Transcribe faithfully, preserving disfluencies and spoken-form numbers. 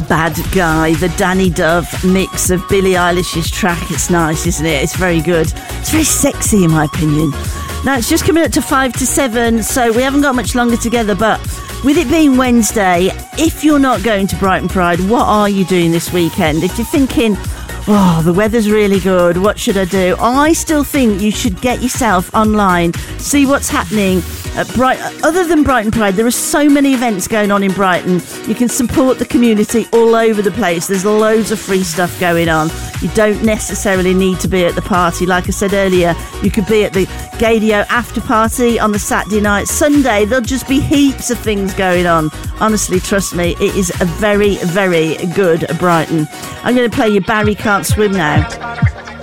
Bad Guy, the Danny Dove mix of Billie Eilish's track. It's nice, isn't it? It's very good. It's very sexy, in my opinion. Now, it's just coming up to five to seven, so we haven't got much longer together, but with it being Wednesday, if you're not going to Brighton Pride, what are you doing this weekend? If you're thinking, oh, the weather's really good, what should I do? I still think you should get yourself online, see what's happening at Brighton. Other than Brighton Pride, there are so many events going on in Brighton. You can support the community all over the place. There's loads of free stuff going on. You don't necessarily need to be at the party. Like I said earlier, you could be at the Gadio after party on the Saturday night. Sunday, there'll just be heaps of things going on. Honestly, trust me, it is a very, very good Brighton. I'm going to play you Barry Can't Swim now.